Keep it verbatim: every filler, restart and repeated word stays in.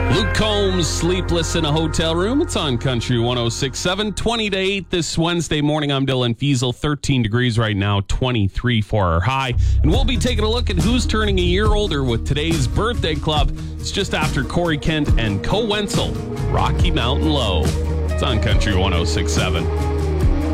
Luke Combs, Sleepless in a Hotel Room. It's on Country one oh six point seven, twenty to eight this Wednesday morning. I'm Dylan Fiesel, thirteen degrees right now, twenty-three for our high. And we'll be taking a look at who's turning a year older with today's birthday club. It's just after Corey Kent and Co Wenzel, Rocky Mountain Low. It's on Country one oh six point seven.